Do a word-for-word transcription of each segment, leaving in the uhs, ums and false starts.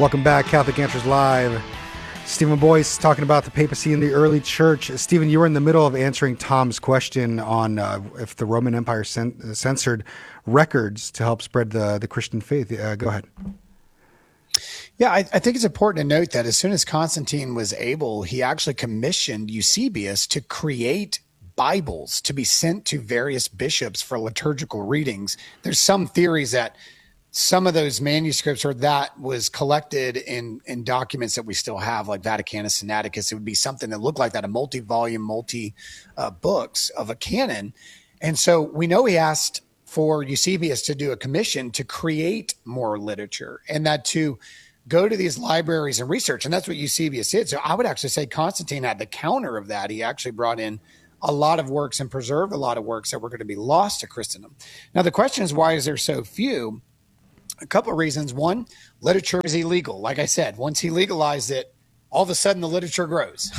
Welcome back, Catholic Answers Live. Stephen Boyce talking about the papacy in the early church. Stephen, you were in the middle of answering Tom's question on uh, if the Roman Empire cen- censored records to help spread the, the Christian faith. Uh, go ahead. Yeah, I, I think it's important to note that as soon as Constantine was able, he actually commissioned Eusebius to create Bibles to be sent to various bishops for liturgical readings. There's some theories that some of those manuscripts or that was collected in, in documents that we still have, like Vaticanus Sinaiticus. It would be something that looked like that, a multi-volume, multi uh, books of a canon. And so we know he asked for Eusebius to do a commission to create more literature and that to go to these libraries and research. And that's what Eusebius did. So I would actually say Constantine at the counter of that, he actually brought in a lot of works and preserved a lot of works that were going to be lost to Christendom. Now, the question is, why is there so few? A couple of reasons. One, literature is illegal. Like I said, once he legalized it, all of a sudden the literature grows.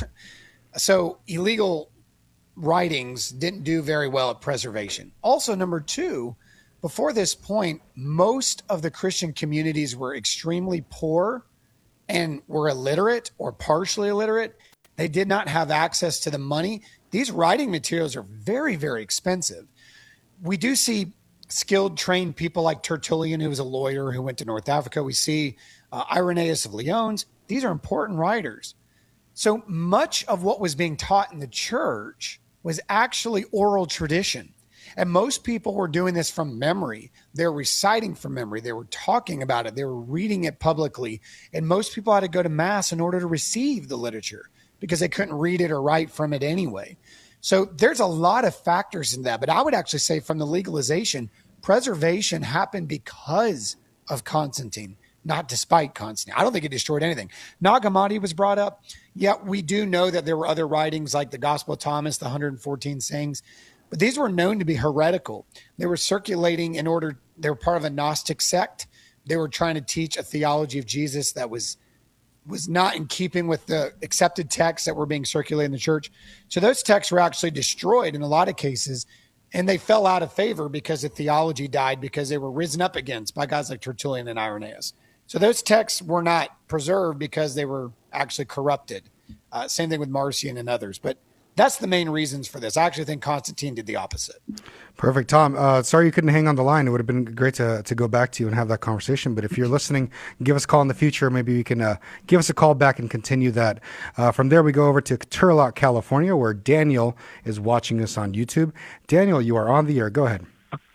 So illegal writings didn't do very well at preservation. Also, number two, before this point, most of the Christian communities were extremely poor and were illiterate or partially illiterate. They did not have access to the money. These writing materials are very, very expensive. We do see skilled, trained people like Tertullian, who was a lawyer who went to North Africa. We see uh, Irenaeus of Lyons. These are important writers. So much of what was being taught in the church was actually oral tradition. And most people were doing this from memory. They're reciting from memory. They were talking about it. They were reading it publicly. And most people had to go to mass in order to receive the literature because they couldn't read it or write from it anyway. So there's a lot of factors in that. But I would actually say from the legalization, preservation happened because of Constantine, not despite Constantine. I don't think it destroyed anything. Nag Hammadi was brought up. Yeah, we do know that there were other writings like the Gospel of Thomas, the one hundred fourteen sayings, but these were known to be heretical. They were circulating in order, they were part of a Gnostic sect. They were trying to teach a theology of Jesus that was was not in keeping with the accepted texts that were being circulated in the church. So those texts were actually destroyed in a lot of cases, and they fell out of favor because the theology died because they were risen up against by guys like Tertullian and Irenaeus. So those texts were not preserved because they were actually corrupted. Uh, same thing with Marcion and others. But that's the main reasons for this. I actually think Constantine did the opposite. Perfect. Tom, uh, sorry you couldn't hang on the line. It would have been great to to go back to you and have that conversation. But if you're listening, give us a call in the future. Maybe you can uh, give us a call back and continue that. Uh, from there, we go over to Turlock, California, where Daniel is watching us on YouTube. Daniel, you are on the air. Go ahead.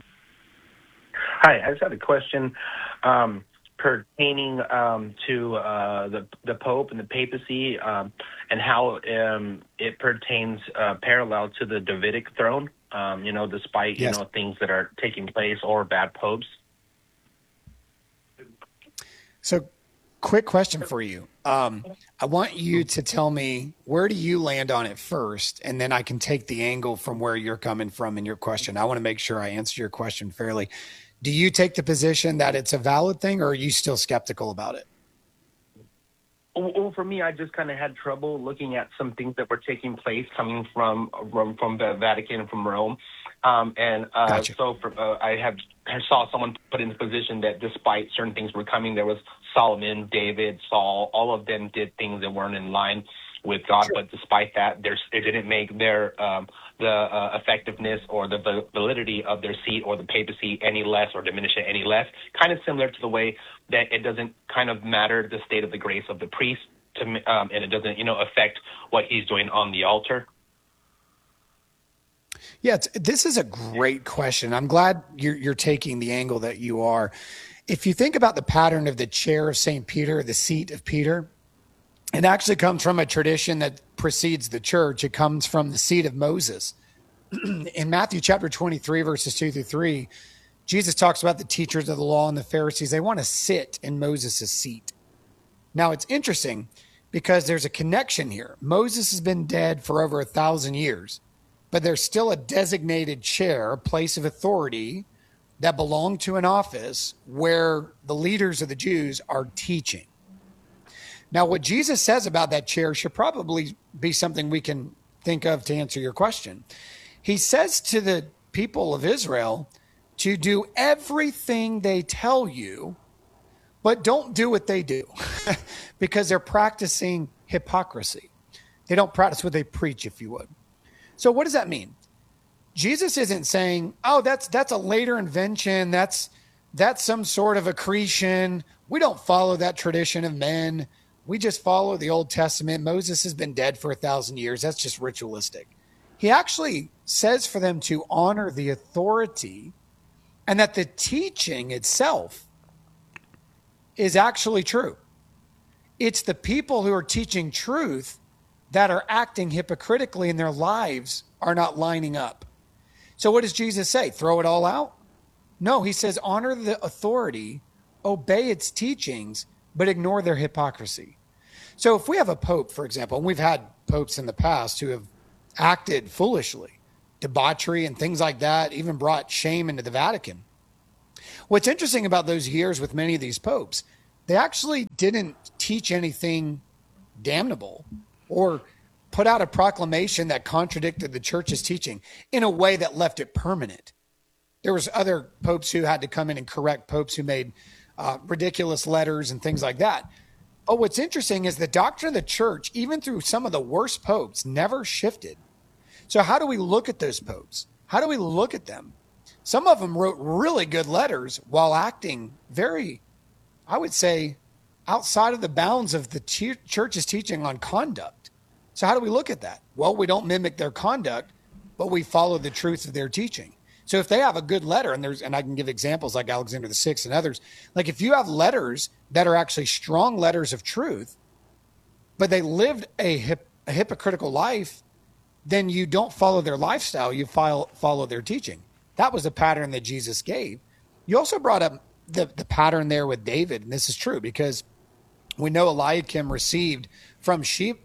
Hi, I just had a question um, pertaining um, to uh, the the Pope and the papacy um, and how um, it pertains uh, parallel to the Davidic throne. Um, you know, despite Yes. you know things that are taking place or bad popes. So quick question for you. Um, I want you to tell me, where do you land on it first? And then I can take the angle from where you're coming from in your question. I want to make sure I answer your question fairly. Do you take the position that it's a valid thing, or are you still skeptical about it? Well, for me, I just kind of had trouble looking at some things that were taking place coming from from, from the Vatican and from Rome. Um, and uh, Gotcha. so for, uh, I have I saw someone put in the position that despite certain things were coming, there was Solomon, David, Saul, all of them did things that weren't in line with God. Sure. But despite that, there's, it didn't make their um, the uh, effectiveness or the val- validity of their seat or the papacy any less or diminish it any less. Kind of similar to the way that it doesn't kind of matter the state of the grace of the priest, to, um, and it doesn't, you know, affect what he's doing on the altar. Yeah, it's, this is a great question. I'm glad you're, you're taking the angle that you are. If you think about the pattern of the chair of Saint Peter, the seat of Peter, it actually comes from a tradition that precedes the church. It comes from the seat of Moses. In Matthew chapter twenty-three, verses two through three, Jesus talks about the teachers of the law and the Pharisees. They want to sit in Moses' seat. Now, it's interesting because there's a connection here. Moses has been dead for over a thousand years, but there's still a designated chair, a place of authority that belonged to an office where the leaders of the Jews are teaching. Now, what Jesus says about that chair should probably be something we can think of to answer your question. He says to the people of Israel to do everything they tell you, but don't do what they do. because they're practicing hypocrisy. They don't practice what they preach, if you would. So what does that mean? Jesus isn't saying, oh, that's that's a later invention. That's that's some sort of accretion. We don't follow that tradition of men. We just follow the Old Testament. Moses has been dead for a thousand years. That's just ritualistic. He actually says for them to honor the authority and that the teaching itself is actually true. It's the people who are teaching truth that are acting hypocritically and their lives are not lining up. So what does Jesus say? Throw it all out? No, he says honor the authority, obey its teachings, but ignore their hypocrisy. So if we have a pope, for example, and we've had popes in the past who have acted foolishly, debauchery and things like that, even brought shame into the Vatican. What's interesting about those years with many of these popes, they actually didn't teach anything damnable or put out a proclamation that contradicted the church's teaching in a way that left it permanent. There was other popes who had to come in and correct popes who made uh, ridiculous letters and things like that. But what's interesting is the doctrine of the church, even through some of the worst popes, never shifted. So how do we look at those popes? How do we look at them? Some of them wrote really good letters while acting very, I would say, outside of the bounds of the ch- church's teaching on conduct. So how do we look at that? Well, we don't mimic their conduct, but we follow the truth of their teaching. So if they have a good letter, and there's, and I can give examples like Alexander the Sixth and others, like if you have letters that are actually strong letters of truth, but they lived a, hip, a hypocritical life, then you don't follow their lifestyle, you follow, follow their teaching. That was a pattern that Jesus gave. You also brought up the, the pattern there with David, and this is true because we know Eliakim received from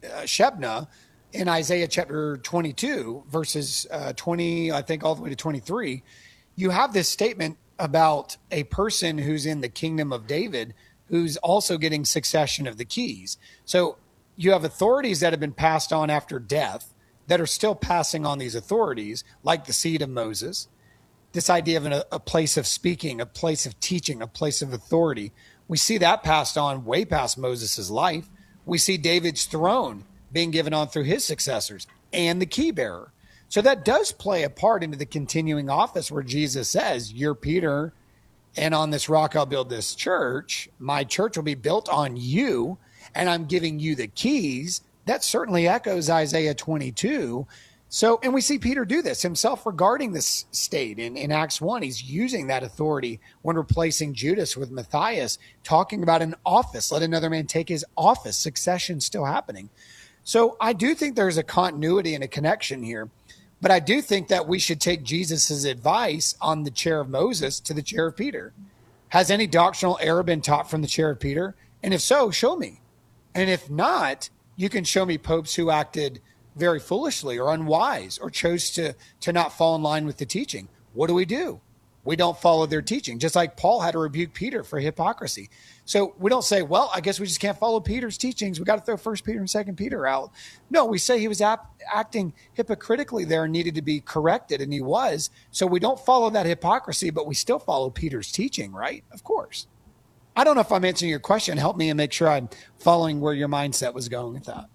Shebna in Isaiah chapter twenty-two, verses uh, twenty, I think all the way to twenty-three. You have this statement about a person who's in the kingdom of David who's also getting succession of the keys. So you have authorities that have been passed on after death that are still passing on these authorities, like the seed of Moses. This idea of an, a place of speaking, a place of teaching, a place of authority. We see that passed on way past Moses' life. We see David's throne being given on through his successors and the key bearer. So that does play a part into the continuing office where Jesus says, you're Peter, and on this rock I'll build this church. My church will be built on you, and I'm giving you the keys. That certainly echoes Isaiah twenty-two. So, and we see Peter do this himself regarding this state in, in Acts one. He's using that authority when replacing Judas with Matthias, talking about an office. Let another man take his office. Succession still happening. So I do think there's a continuity and a connection here, but I do think that we should take Jesus's advice on the chair of Moses to the chair of Peter. Has any doctrinal error been taught from the chair of Peter? And if so, show me. And if not, you can show me popes who acted very foolishly or unwise or chose to, to not fall in line with the teaching. What do we do? We don't follow their teaching, just like Paul had to rebuke Peter for hypocrisy. So we don't say, well, I guess we just can't follow Peter's teachings. We got to throw First Peter and Second Peter out. No, we say he was ap- acting hypocritically there and needed to be corrected, and he was. So we don't follow that hypocrisy, but we still follow Peter's teaching, right? Of course. I don't know if I'm answering your question. Help me and make sure I'm following where your mindset was going with that.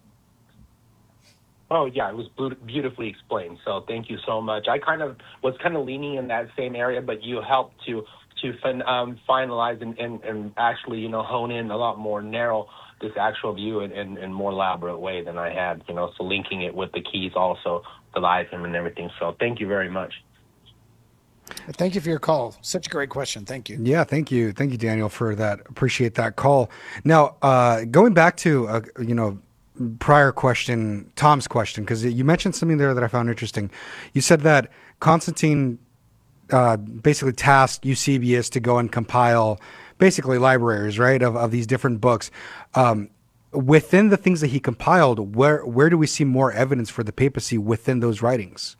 Oh, yeah, it was beautifully explained. So thank you so much. I kind of was kind of leaning in that same area, but you helped to to fin, um, finalize and, and, and actually, you know, hone in a lot more narrow this actual view in, in, in more elaborate way than I had, you know, so linking it with the keys also, the live him and everything. So thank you very much. Thank you for your call. Such a great question. Thank you. Yeah, thank you. Thank you, Daniel, for that. Appreciate that call. Now, uh, going back to, uh, you know, prior question, Tom's question, because you mentioned something there that I found interesting. You said that Constantine uh, basically tasked Eusebius to go and compile basically libraries, right, of, of these different books. Um, within the things that he compiled, where where do we see more evidence for the papacy within those writings?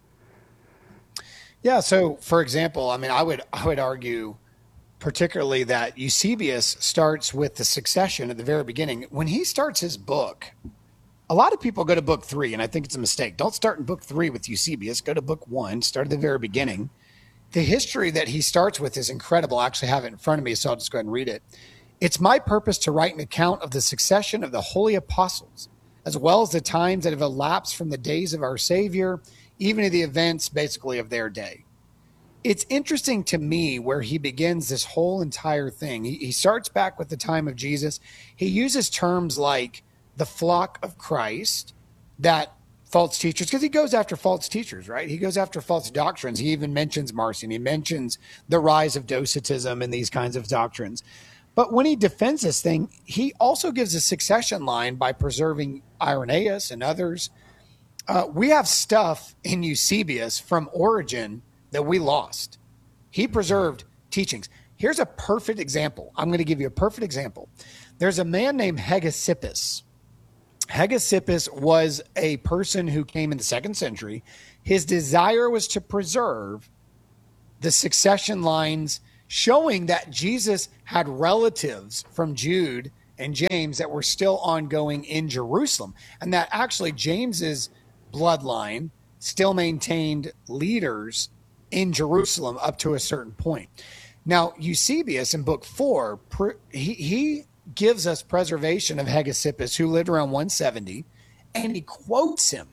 Yeah, so for example, I mean, I would I would argue particularly that Eusebius starts with the succession at the very beginning. When he starts his book, a lot of people go to book three, and I think it's a mistake. Don't start in book three with Eusebius. Go to book one. Start at the very beginning. The history that he starts with is incredible. I actually have it in front of me, so I'll just go ahead and read it. It's my purpose to write an account of the succession of the holy apostles, as well as the times that have elapsed from the days of our Savior, even to the events basically of their day. It's interesting to me where he begins this whole entire thing. He, he starts back with the time of Jesus. He uses terms like the flock of Christ, that false teachers, because he goes after false teachers, right? He goes after false doctrines. He even mentions Marcion. He mentions the rise of Docetism and these kinds of doctrines. But when he defends this thing, he also gives a succession line by preserving Irenaeus and others. Uh, we have stuff in Eusebius from Origen that we lost. He preserved teachings. Here's a perfect example. I'm going to give you a perfect example. There's a man named Hegesippus. Hegesippus was a person who came in the second century. His desire was to preserve the succession lines, showing that Jesus had relatives from Jude and James that were still ongoing in Jerusalem, and that actually James's bloodline still maintained leaders in Jerusalem up to a certain point. Now, Eusebius in book four, he, he gives us preservation of Hegesippus, who lived around one seventy, and he quotes him.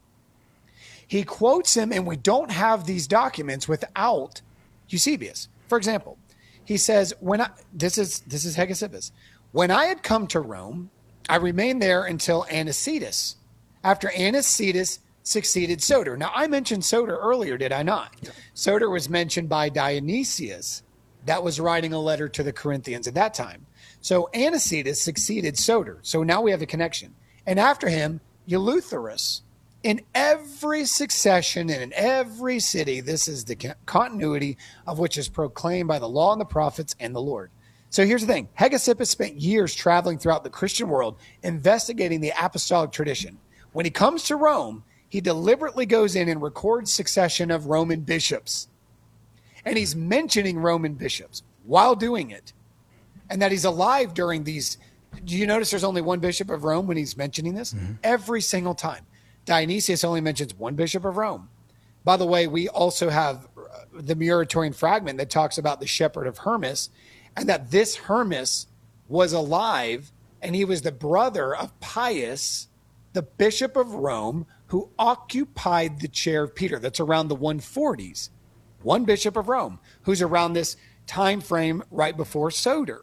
He quotes him, and we don't have these documents without Eusebius. For example, he says, "When I this is this is Hegesippus. When I had come to Rome, I remained there until Anicetus. After Anicetus succeeded Soter." Now, I mentioned Soter earlier, did I not? Yeah. Soter was mentioned by Dionysius, that was writing a letter to the Corinthians at that time. So Anicetus succeeded Soter. So now we have a connection. And after him, Eleutherus. In every succession and in every city, this is the continuity of which is proclaimed by the law and the prophets and the Lord. So here's the thing. Hegesippus spent years traveling throughout the Christian world, investigating the apostolic tradition. When he comes to Rome, he deliberately goes in and records succession of Roman bishops. And he's mentioning Roman bishops while doing it. And that he's alive during these. Do you notice there's only one bishop of Rome when he's mentioning this? Mm-hmm. Every single time. Dionysius only mentions one bishop of Rome. By the way, we also have the Muratorian fragment that talks about the shepherd of Hermas, and that this Hermas was alive, and he was the brother of Pius, the bishop of Rome, who occupied the chair of Peter. That's around the one forties. One bishop of Rome, who's around this time frame right before Soter.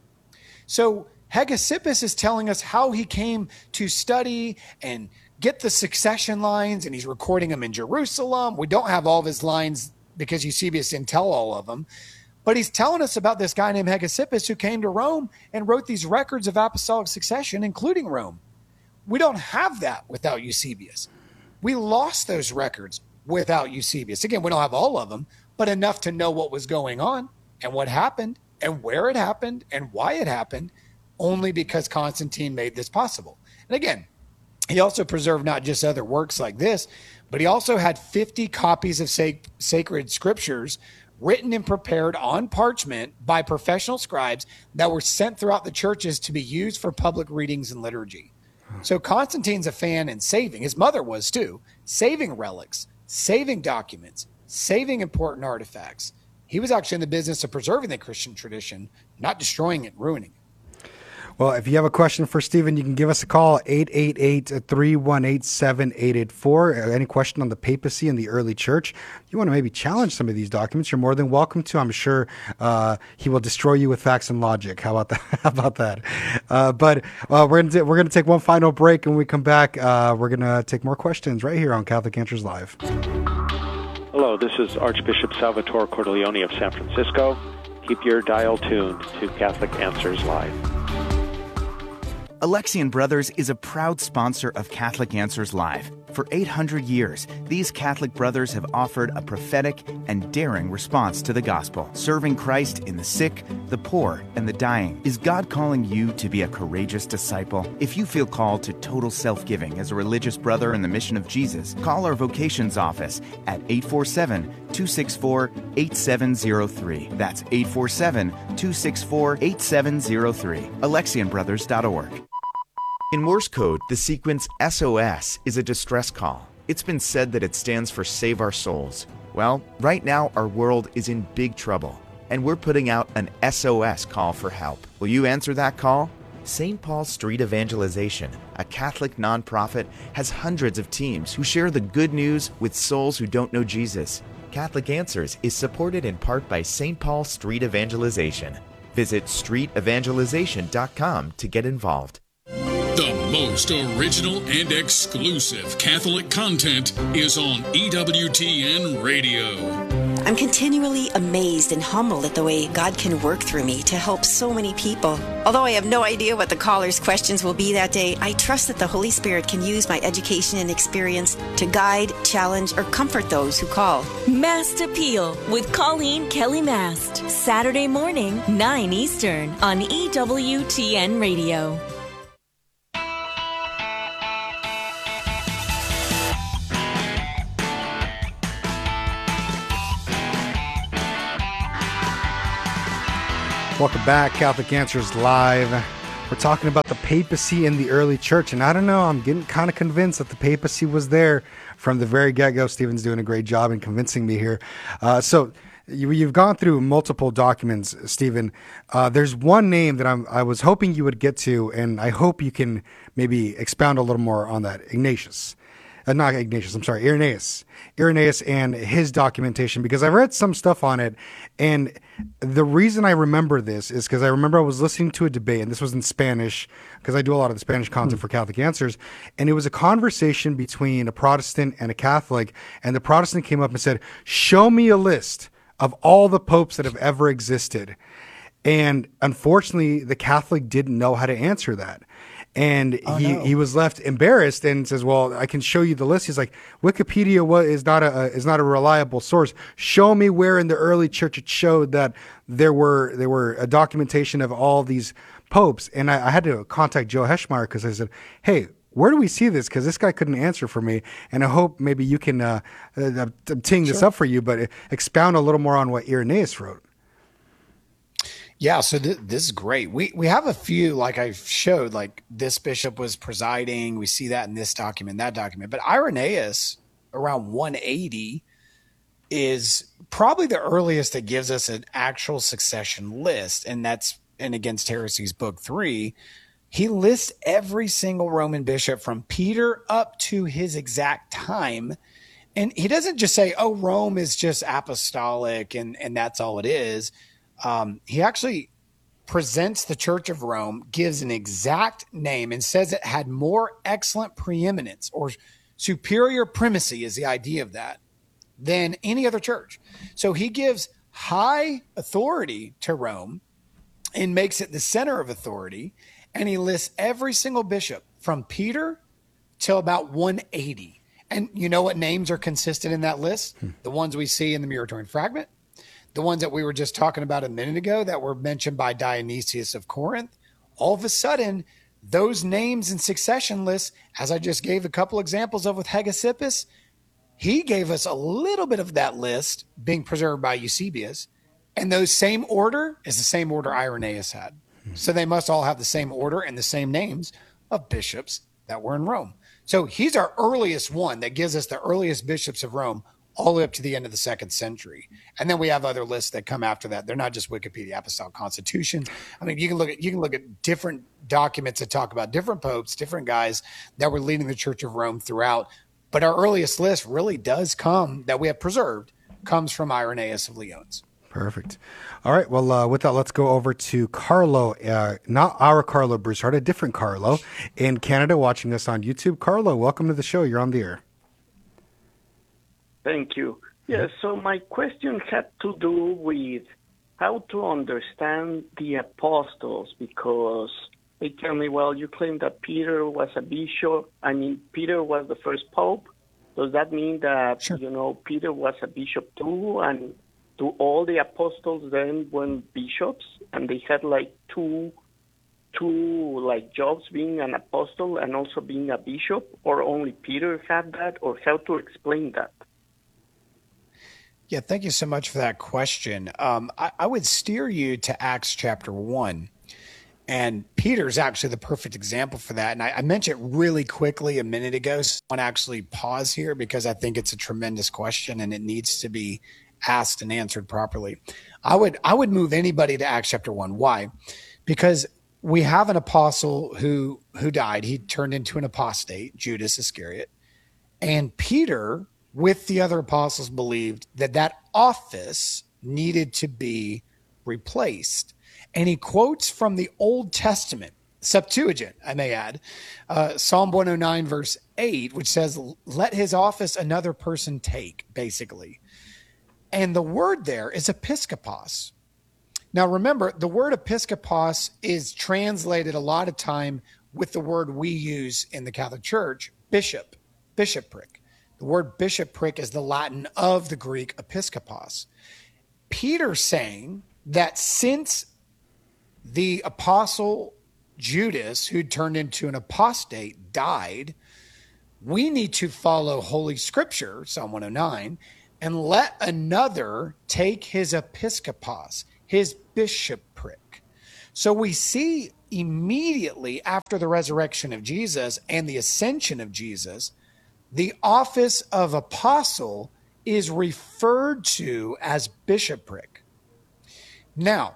So Hegesippus is telling us how he came to study and get the succession lines, and he's recording them in Jerusalem. We don't have all of his lines because Eusebius didn't tell all of them. But he's telling us about this guy named Hegesippus who came to Rome and wrote these records of apostolic succession, including Rome. We don't have that without Eusebius. We lost those records without Eusebius. Again, we don't have all of them, but enough to know what was going on and what happened and where it happened and why it happened, only because Constantine made this possible. And again, he also preserved not just other works like this, but he also had fifty copies of sac- sacred scriptures written and prepared on parchment by professional scribes that were sent throughout the churches to be used for public readings and liturgy. So Constantine's a fan in saving, his mother was too, saving relics, saving documents, saving important artifacts. He was actually in the business of preserving the Christian tradition, not destroying it, ruining it. Well, if you have a question for Stephen, you can give us a call, eight eight eight, three one eight, seven eight eight four. Any question on the papacy and the early church, you want to maybe challenge some of these documents, you're more than welcome to. I'm sure uh, he will destroy you with facts and logic. How about that? How about that? Uh, but uh, we're going to we're going to take one final break, and when we come back, uh, we're going to take more questions right here on Catholic Answers Live. Hello, this is Archbishop Salvatore Cordileone of San Francisco. Keep your dial tuned to Catholic Answers Live. Alexian Brothers is a proud sponsor of Catholic Answers Live. For eight hundred years, these Catholic brothers have offered a prophetic and daring response to the gospel, serving Christ in the sick, the poor, and the dying. Is God calling you to be a courageous disciple? If you feel called to total self-giving as a religious brother in the mission of Jesus, call our vocations office at eight four seven, two six four, eight seven zero three. That's eight four seven, two six four, eight seven zero three. Alexian Brothers dot org. In Morse code, the sequence S O S is a distress call. It's been said that it stands for Save Our Souls. Well, right now our world is in big trouble, and we're putting out an S O S call for help. Will you answer that call? Saint Paul Street Evangelization, a Catholic nonprofit, has hundreds of teams who share the good news with souls who don't know Jesus. Catholic Answers is supported in part by Saint Paul Street Evangelization. Visit street evangelization dot com to get involved. The most original and exclusive Catholic content is on E W T N Radio. I'm continually amazed and humbled at the way God can work through me to help so many people. Although I have no idea what the caller's questions will be that day, I trust that the Holy Spirit can use my education and experience to guide, challenge, or comfort those who call. Mast Appeal with Colleen Kelly Mast. Saturday morning, nine Eastern on E W T N Radio. Welcome back, Catholic Answers Live. We're talking about the papacy in the early church, and I don't know, I'm getting kind of convinced that the papacy was there from the very get-go. Stephen's doing a great job in convincing me here. Uh, so you, you've gone through multiple documents, Stephen. Uh, there's one name that I'm, I was hoping you would get to, and I hope you can maybe expound a little more on that. Ignatius. Uh, not Ignatius, I'm sorry, Irenaeus. Irenaeus and his documentation, because I read some stuff on it, and the reason I remember this is because I remember I was listening to a debate, and this was in Spanish, because I do a lot of the Spanish content mm. for Catholic Answers, and it was a conversation between a Protestant and a Catholic, and the Protestant came up and said, show me a list of all the popes that have ever existed. And unfortunately, the Catholic didn't know how to answer that. And oh, he, no. he was left embarrassed and says, well, I can show you the list. He's like, Wikipedia wa- is not a, is not a reliable source. Show me where in the early church it showed that there were, there were a documentation of all these popes. And I, I had to contact Joe Heschmeyer because I said, hey, where do we see this? Because this guy couldn't answer for me. And I hope maybe you can, uh, uh, I'm teeing this Sure. up for you, but expound a little more on what Irenaeus wrote. Yeah, so th- this is great. We we have a few, like I showed, like this bishop was presiding. We see that in this document, that document. But Irenaeus, around one eighty, is probably the earliest that gives us an actual succession list, and that's in Against Heresies, book three. He lists every single Roman bishop from Peter up to his exact time. And he doesn't just say, oh, Rome is just apostolic and, and that's all it is. Um, he actually presents the Church of Rome, gives an exact name, and says it had more excellent preeminence or superior primacy is the idea of that than any other church. So he gives high authority to Rome and makes it the center of authority. And he lists every single bishop from Peter till about one eighty. And you know what names are consistent in that list? Hmm. The ones we see in the Muratorian Fragment. The ones that we were just talking about a minute ago that were mentioned by Dionysius of Corinth, all of a sudden, those names and succession lists, as I just gave a couple examples of with Hegesippus, he gave us a little bit of that list being preserved by Eusebius, and those same order is the same order Irenaeus had. Hmm. So they must all have the same order and the same names of bishops that were in Rome. So he's our earliest one that gives us the earliest bishops of Rome all the way up to the end of the second century. And then we have other lists that come after that. They're not just Wikipedia Apostolic Constitutions. I mean, you can look at you can look at different documents that talk about different popes, different guys that were leading the Church of Rome throughout. But our earliest list really does come, that we have preserved, comes from Irenaeus of Lyons. Perfect. All right. Well, uh, with that, let's go over to Carlo, uh, not our Carlo Broussard, a different Carlo in Canada watching us on YouTube. Carlo, welcome to the show. You're on the air. Thank you. Yes, so my question had to do with how to understand the apostles, because they tell me, well, you claim that Peter was a bishop. I mean, Peter was the first pope. Does that mean that, sure. you know, Peter was a bishop too? And do all the apostles then were bishops? And they had like two, two like jobs, being an apostle and also being a bishop? Or only Peter had that? Or how to explain that? Yeah, thank you so much for that question. Um, I, I would steer you to Acts chapter one. And Peter's actually the perfect example for that. And I, I mentioned it really quickly a minute ago. So I want to actually pause here because I think it's a tremendous question and it needs to be asked and answered properly. I would I would move anybody to Acts chapter one. Why? Because we have an apostle who who died. He turned into an apostate, Judas Iscariot. And Peter, with the other apostles, believed that that office needed to be replaced. And he quotes from the Old Testament, Septuagint, I may add, uh, Psalm one oh nine, verse eight, which says, let his office another person take, basically. And the word there is episkopos. Now, remember, the word episkopos is translated a lot of time with the word we use in the Catholic Church, bishop, bishopric. The word bishopric is the Latin of the Greek episkopos. Peter saying that since the apostle Judas, who turned into an apostate, died, we need to follow Holy Scripture, Psalm one oh nine, and let another take his episkopos, his bishopric. So we see immediately after the resurrection of Jesus and the ascension of Jesus, the office of apostle is referred to as bishopric. Now,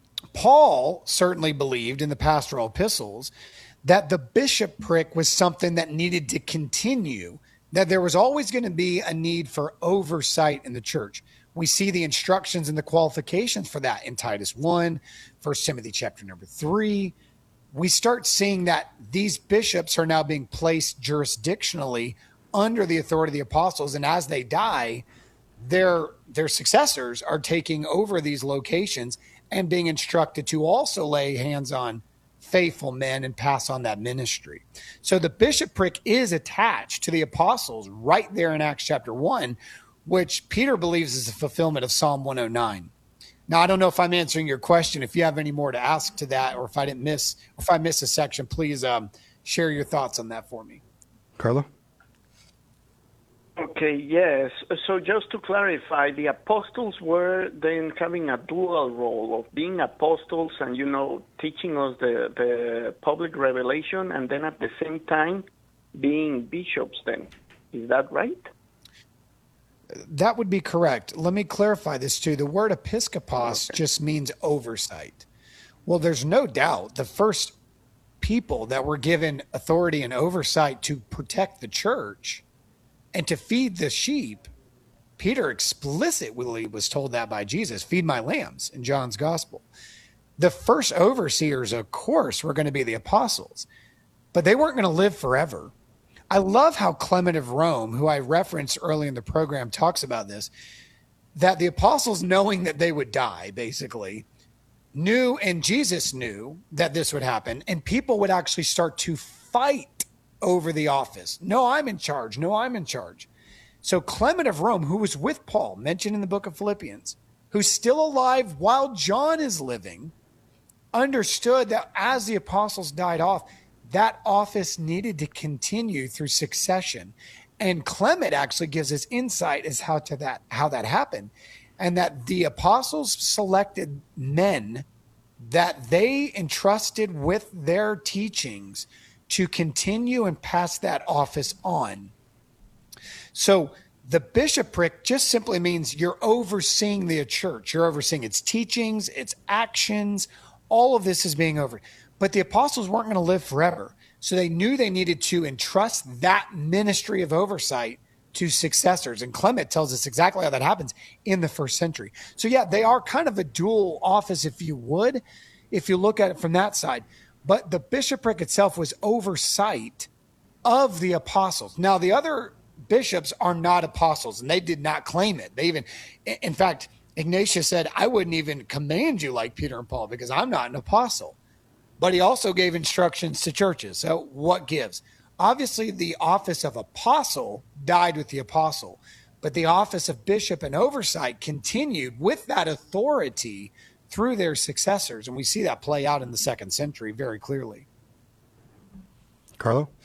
Paul certainly believed in the pastoral epistles that the bishopric was something that needed to continue, that there was always going to be a need for oversight in the church. We see the instructions and the qualifications for that in Titus one, First Timothy chapter number three. We start seeing that these bishops are now being placed jurisdictionally under the authority of the apostles, and as they die, their their successors are taking over these locations and being instructed to also lay hands on faithful men and pass on that ministry. So the bishopric is attached to the apostles right there in Acts chapter one, which Peter believes is a fulfillment of Psalm one oh nine. Now, I don't know if I'm answering your question. If you have any more to ask to that, or if I didn't miss, or if I missed a section, please um, share your thoughts on that for me. Carlo? Okay, yes. So just to clarify, the apostles were then having a dual role of being apostles and, you know, teaching us the, the public revelation, and then at the same time being bishops then. Is that right? That would be correct. Let me clarify this too. The word episkopos okay. just means oversight. Well, there's no doubt the first people that were given authority and oversight to protect the church and to feed the sheep, Peter explicitly was told that by Jesus, feed my lambs in John's gospel. The first overseers, of course, were going to be the apostles, but they weren't going to live forever. I love how Clement of Rome, who I referenced early in the program, talks about this, that the apostles, knowing that they would die, basically, knew, and Jesus knew that this would happen, and people would actually start to fight over the office. No, I'm in charge. No, I'm in charge. So Clement of Rome, who was with Paul, mentioned in the book of Philippians, who's still alive while John is living, understood that as the apostles died off, that office needed to continue through succession. And Clement actually gives us insight as how to that, how that happened, and that the apostles selected men that they entrusted with their teachings to continue and pass that office on. So the bishopric just simply means you're overseeing the church. You're overseeing its teachings, its actions. All of this is being over. But the apostles weren't going to live forever. So they knew they needed to entrust that ministry of oversight to successors. And Clement tells us exactly how that happens in the first century. So yeah, they are kind of a dual office, if you would, if you look at it from that side. But the bishopric itself was oversight of the apostles. Now, the other bishops are not apostles, and they did not claim it. They even, in fact, Ignatius said, I wouldn't even command you like Peter and Paul because I'm not an apostle. But he also gave instructions to churches. So what gives? Obviously, the office of apostle died with the apostle, but the office of bishop and oversight continued with that authority through their successors. And we see that play out in the second century very clearly. Carlo?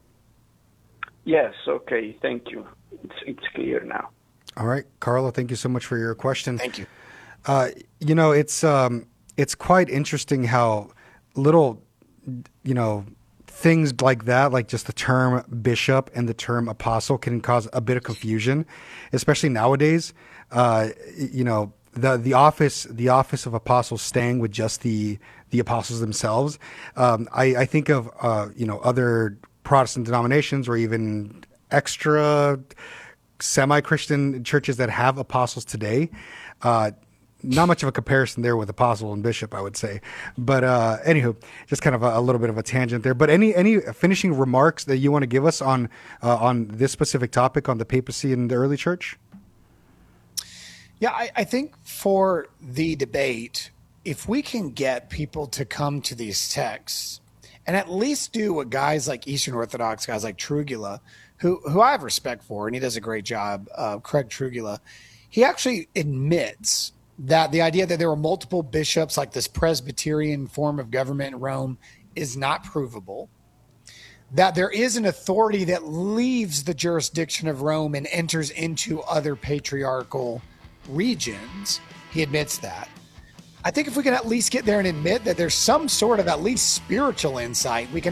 Yes, okay, thank you. It's, it's clear now. All right, Carlo, thank you so much for your question. Thank you. Uh, you know, it's um, it's quite interesting how little, you know, things like that, like just the term bishop and the term apostle, can cause a bit of confusion, especially nowadays. Uh, you know, the the office the office of apostle staying with just the the apostles themselves. Um, I, I think of uh, you know, other Protestant denominations or even extra semi-Christian churches that have apostles today. Uh, not much of a comparison there with apostle and bishop, I would say. But uh, anywho, just kind of a, a little bit of a tangent there. But any any finishing remarks that you want to give us on uh, on this specific topic, on the papacy and the early church? Yeah, I, I think for the debate, if we can get people to come to these texts and at least do what guys like Eastern Orthodox, guys like Trugula, who who I have respect for, and he does a great job, uh, Craig Trugula, he actually admits that the idea that there were multiple bishops, like this Presbyterian form of government in Rome, is not provable. That there is an authority that leaves the jurisdiction of Rome and enters into other patriarchal regions. He admits that. I think if we can at least get there and admit that there's some sort of at least spiritual insight, we can